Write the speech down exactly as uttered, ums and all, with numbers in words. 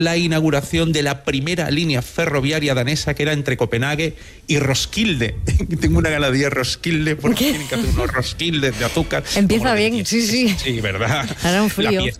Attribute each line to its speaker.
Speaker 1: la inauguración de la primera línea ferroviaria danesa, que era entre Copenhague y Roskilde. Tengo una gana de ir a Roskilde porque tienen que hacer unos Roskildes de azúcar.
Speaker 2: Empieza bien, sí, sí.
Speaker 1: Sí, ¿verdad?
Speaker 2: Hará un frío.
Speaker 1: La